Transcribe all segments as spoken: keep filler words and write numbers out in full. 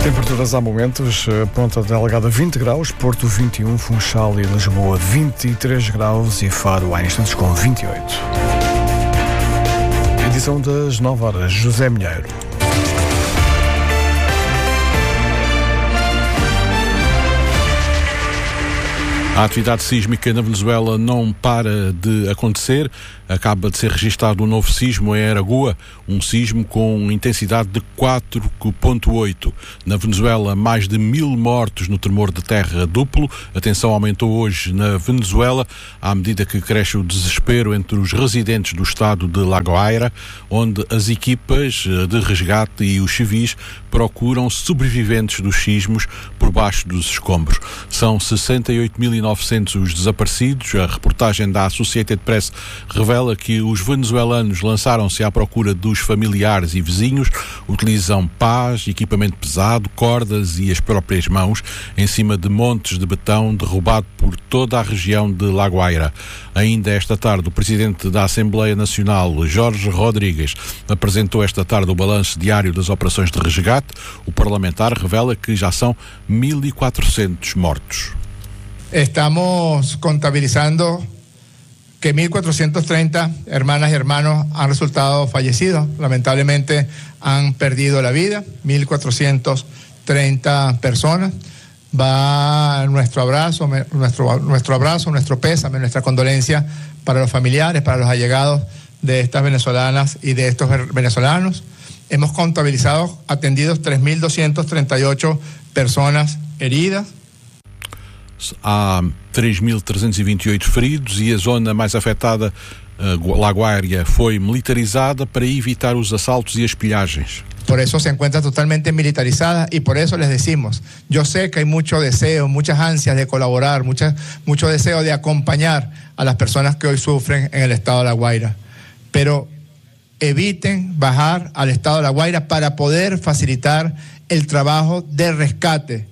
Temperaturas há momentos, Ponta Delgada vinte graus, Porto vinte e um, Funchal e Lisboa vinte e três graus e Faro há instantes com vinte e oito. Edição das nove horas, José Milheiro. A atividade sísmica na Venezuela não para de acontecer. Acaba de ser registado um novo sismo em Aragua, um sismo com intensidade de quatro ponto oito. Na Venezuela, mais de mil mortos no tremor de terra duplo. A tensão aumentou hoje na Venezuela, à medida que cresce o desespero entre os residentes do estado de La Guaira, onde as equipas de resgate e os civis procuram sobreviventes dos sismos por baixo dos escombros. São sessenta e oito mil e novecentos os desaparecidos. A reportagem da Associated Press revela que os venezuelanos lançaram-se à procura dos familiares e vizinhos, utilizam pás, equipamento pesado, cordas e as próprias mãos em cima de montes de betão derrubado por toda a região de La Guaira. Ainda esta tarde, o presidente da Assembleia Nacional, Jorge Rodrigues, apresentou esta tarde o balanço diário das operações de resgate. O parlamentar revela que já são mil e quatrocentos mortos. Estamos contabilizando que mil cuatrocientos treinta hermanas y hermanos han resultado fallecidos. Lamentablemente han perdido la vida, mil cuatrocientos treinta personas. Va nuestro abrazo, nuestro, nuestro abrazo, nuestro pésame, nuestra condolencia para los familiares, para los allegados de estas venezolanas y de estos venezolanos. Hemos contabilizado atendidos tres mil doscientas treinta y ocho personas heridas. Há três mil trezentos e vinte e oito feridos e a zona mais afetada, La Guaira, foi militarizada para evitar os assaltos e as pilhagens. Por eso se encuentra totalmente militarizada y por eso les decimos, yo sé que hay mucho deseo, muchas ansias de colaborar, mucha, mucho deseo de acompañar a las personas que hoy sufren en el estado de La Guaira, pero eviten bajar al estado de La Guaira para poder facilitar el trabajo de rescate.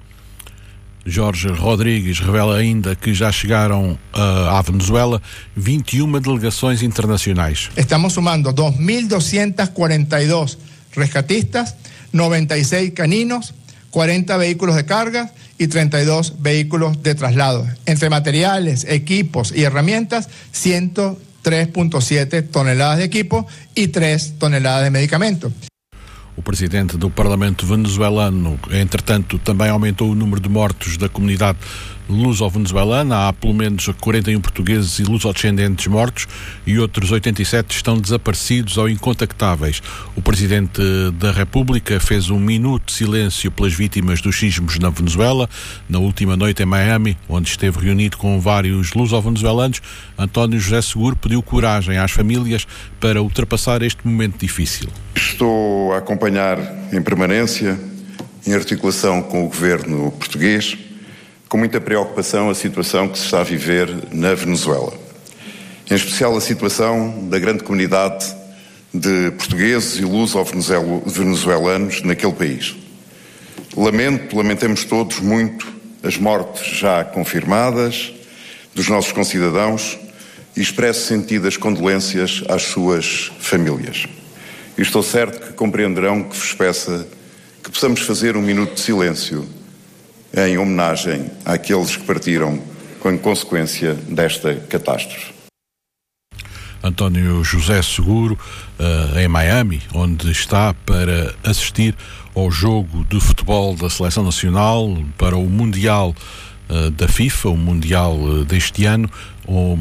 Jorge Rodrigues revela ainda que já chegaram uh, à Venezuela vinte e uma delegações internacionais. Estamos sumando dos mil doscientos cuarenta y dos rescatistas, noventa y seis caninos, cuarenta vehículos de carga y treinta y dos vehículos de traslado. Entre materiales, equipos y herramientas, ciento tres punto siete toneladas de equipo y tres toneladas de medicamentos. O presidente do Parlamento venezuelano, entretanto, também aumentou o número de mortos da comunidade luso-venezuelana. Há pelo menos quarenta e um portugueses e luso-descendentes mortos e outros oitenta e sete estão desaparecidos ou incontactáveis. O presidente da República fez um minuto de silêncio pelas vítimas dos sismos na Venezuela. Na última noite em Miami, onde esteve reunido com vários luso-venezuelanos, António José Seguro pediu coragem às famílias para ultrapassar este momento difícil. Estou a acompanhar em permanência, em articulação com o governo português, com muita preocupação a situação que se está a viver na Venezuela. Em especial a situação da grande comunidade de portugueses e luso-venezuelanos naquele país. Lamento, lamentamos todos muito as mortes já confirmadas dos nossos concidadãos e expresso sentidas condolências às suas famílias. E estou certo que compreenderão que vos peça que possamos fazer um minuto de silêncio em homenagem àqueles que partiram com consequência desta catástrofe. António José Seguro, uh, em Miami, onde está para assistir ao jogo de futebol da Seleção Nacional para o Mundial uh, da FIFA, o Mundial uh, deste ano. O,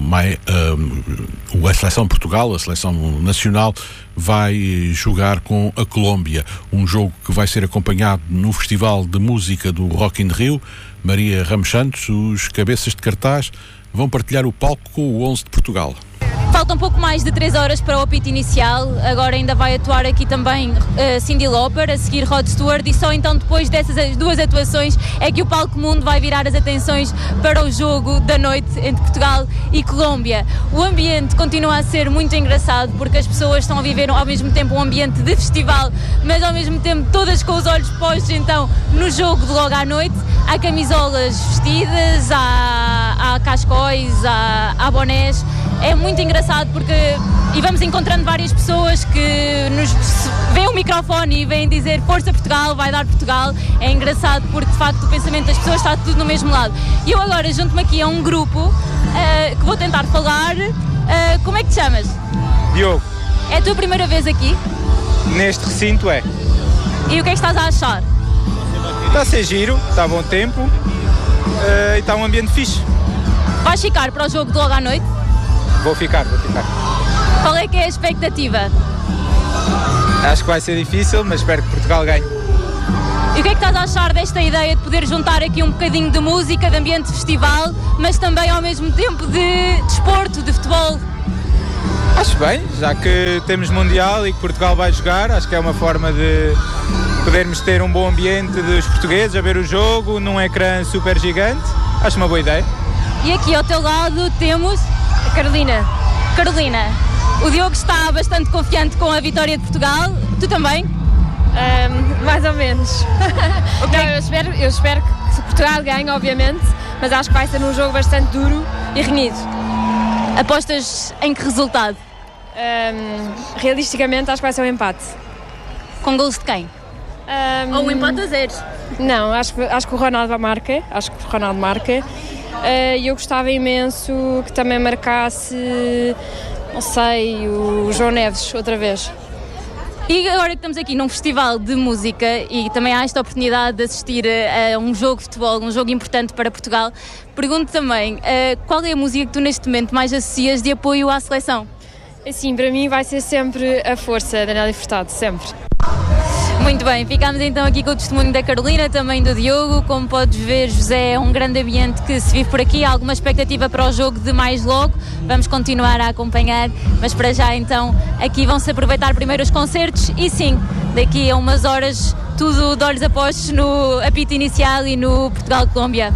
uh, a Seleção Portugal, a Seleção Nacional, vai jogar com a Colômbia, um jogo que vai ser acompanhado no Festival de Música do Rock in Rio. Maria Ramos Santos, os cabeças de cartaz, vão partilhar o palco com o onze de Portugal. Faltam um pouco mais de três horas para o apito inicial. Agora ainda vai atuar aqui também uh, Cyndi Lauper, a seguir Rod Stewart, e só então depois dessas duas atuações é que o palco mundo vai virar as atenções para o jogo da noite entre Portugal e Colômbia. O ambiente continua a ser muito engraçado porque as pessoas estão a viver ao mesmo tempo um ambiente de festival, mas ao mesmo tempo todas com os olhos postos então no jogo de logo à noite. Há camisolas vestidas, há, há cascóis, há, há bonés. É muito engraçado porque e vamos encontrando várias pessoas que nos vêm um microfone e vêm dizer força Portugal, vai dar Portugal. É engraçado porque de facto o pensamento das pessoas está tudo no mesmo lado. E eu agora junto-me aqui a um grupo uh, que vou tentar falar. Uh, como é que te chamas? Diogo. É a tua primeira vez aqui? Neste recinto é. E o que é que estás a achar? Está a ser giro, está a bom tempo uh, e está um ambiente fixe. Vais ficar para o jogo de logo à noite? Vou ficar, vou ficar. Qual é que é a expectativa? Acho que vai ser difícil, mas espero que Portugal ganhe. E o que é que estás a achar desta ideia de poder juntar aqui um bocadinho de música, de ambiente de festival, mas também ao mesmo tempo de desporto, de futebol? Acho bem, já que temos Mundial e que Portugal vai jogar, acho que é uma forma de podermos ter um bom ambiente dos portugueses a ver o jogo num ecrã super gigante. Acho uma boa ideia. E aqui ao teu lado temos a Carolina. Carolina, o Diogo está bastante confiante com a vitória de Portugal, tu também? Um, mais ou menos. Okay. Não, eu espero, eu espero que Portugal ganhe, obviamente, mas acho que vai ser um jogo bastante duro e renhido. Apostas em que resultado? Um, realisticamente, acho que vai ser um empate. Com gols de quem? Um, Ou um empate a zeros? Não, acho que, acho que o Ronaldo marca. Acho que o Ronaldo marca. E uh, eu gostava imenso que também marcasse, não sei, o João Neves outra vez. E agora que estamos aqui num festival de música e também há esta oportunidade de assistir a, a um jogo de futebol, um jogo importante para Portugal, pergunto também, uh, qual é a música que tu neste momento mais associas de apoio à seleção? Assim, para mim vai ser sempre a força da Nelly Furtado, sempre. Muito bem, ficamos então aqui com o testemunho da Carolina, também do Diogo. Como podes ver, José, é um grande ambiente que se vive por aqui. Há alguma expectativa para o jogo de mais logo. Vamos continuar a acompanhar, mas para já então aqui vão-se aproveitar primeiro os concertos e sim, daqui a umas horas tudo de olhos apostos no apito inicial e no Portugal-Colômbia.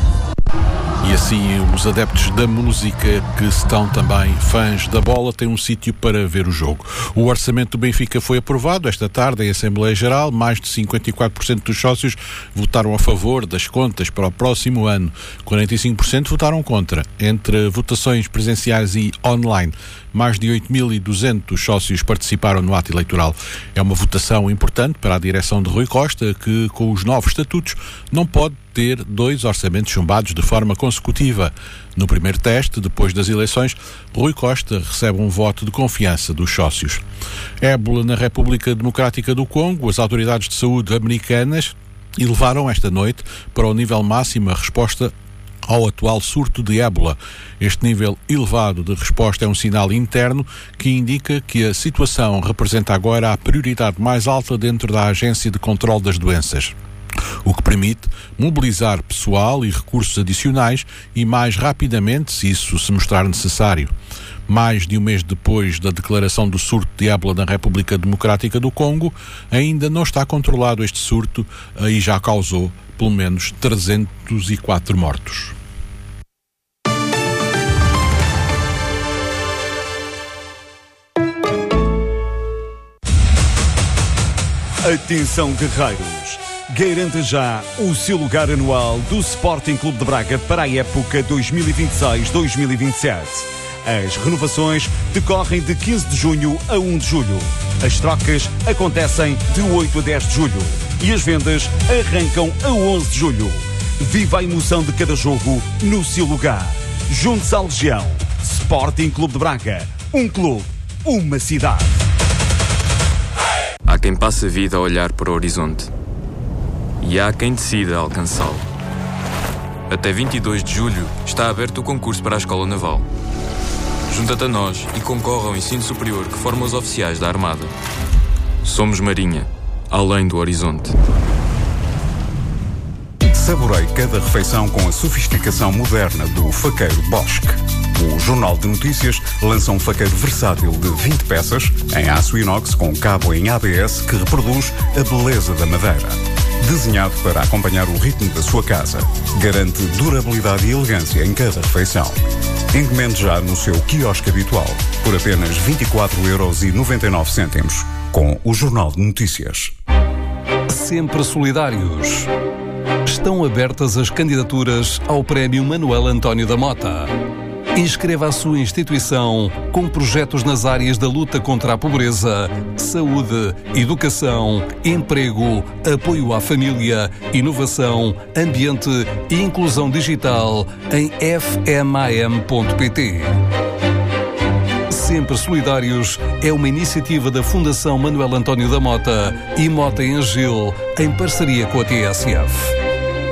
E assim os adeptos da música que estão também fãs da bola têm um sítio para ver o jogo. O orçamento do Benfica foi aprovado esta tarde em Assembleia Geral. Mais de cinquenta e quatro por cento dos sócios votaram a favor das contas para o próximo ano. quarenta e cinco por cento votaram contra. Entre votações presenciais e online, mais de oito mil e duzentos sócios participaram no ato eleitoral. É uma votação importante para a direção de Rui Costa, que com os novos estatutos não pode ter dois orçamentos chumbados de forma consecutiva. No primeiro teste, depois das eleições, Rui Costa recebe um voto de confiança dos sócios. Ébola na República Democrática do Congo. As autoridades de saúde americanas elevaram esta noite para o nível máximo a resposta ao atual surto de ébola. Este nível elevado de resposta é um sinal interno que indica que a situação representa agora a prioridade mais alta dentro da Agência de Controlo das Doenças, o que permite mobilizar pessoal e recursos adicionais e mais rapidamente, se isso se mostrar necessário. Mais de um mês depois da declaração do surto de ébola na República Democrática do Congo, ainda não está controlado este surto e já causou pelo menos trezentos e quatro mortos. Atenção, guerreiros! Garanta já o seu lugar anual do Sporting Clube de Braga para a época dois mil e vinte e seis dois mil e vinte e sete. As renovações decorrem de quinze de junho a um de julho. As trocas acontecem de oito a dez de julho. E as vendas arrancam a onze de julho. Viva a emoção de cada jogo no seu lugar. Junte-se à Legião. Sporting Clube de Braga. Um clube, uma cidade. Há quem passe a vida a olhar para o horizonte. E há quem decida alcançá-lo. Até vinte e dois de julho está aberto o concurso para a Escola Naval. Junta-te a nós e concorre ao ensino superior que forma os oficiais da Armada. Somos Marinha, além do horizonte. Saboreie cada refeição com a sofisticação moderna do faqueiro Bosch. O Jornal de Notícias lança um faqueiro versátil de vinte peças, em aço inox com cabo em A B S que reproduz a beleza da madeira. Desenhado para acompanhar o ritmo da sua casa, garante durabilidade e elegância em cada refeição. Encomende já no seu quiosque habitual, por apenas vinte e quatro euros e noventa e nove cêntimos, com o Jornal de Notícias. Sempre solidários. Estão abertas as candidaturas ao Prémio Manuel António da Mota. Inscreva a sua instituição com projetos nas áreas da luta contra a pobreza, saúde, educação, emprego, apoio à família, inovação, ambiente e inclusão digital em f m a m ponto p t. Sempre Solidários é uma iniciativa da Fundação Manuel António da Mota e Mota em Agil, em parceria com a T S F.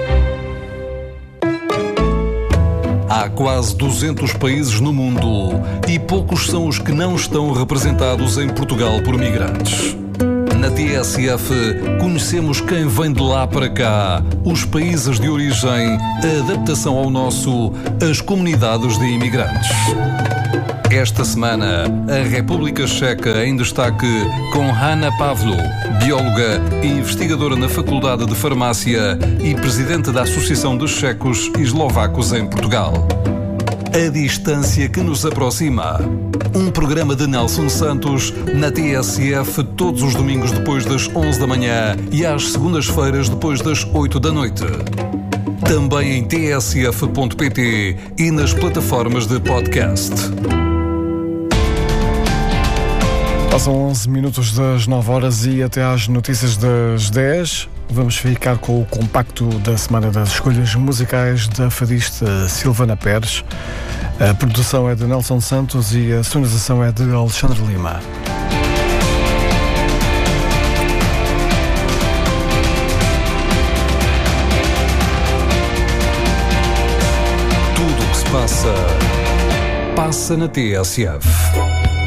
Há quase duzentos países no mundo e poucos são os que não estão representados em Portugal por migrantes. Na T S F, conhecemos quem vem de lá para cá, os países de origem, a adaptação ao nosso, as comunidades de imigrantes. Esta semana, a República Checa em destaque com Hanna Pavlo, bióloga e investigadora na Faculdade de Farmácia e presidente da Associação dos Checos e Eslovacos em Portugal. A distância que nos aproxima. Um programa de Nelson Santos na T S F todos os domingos depois das onze da manhã e às segundas-feiras depois das oito da noite. Também em t s f ponto p t e nas plataformas de podcast. Passam onze minutos das nove horas e até às notícias das dez. Vamos ficar com o compacto da semana das escolhas musicais da fadista Silvana Pérez. A produção é de Nelson Santos e a sonorização é de Alexandre Lima. Tudo o que se passa, passa na T S F.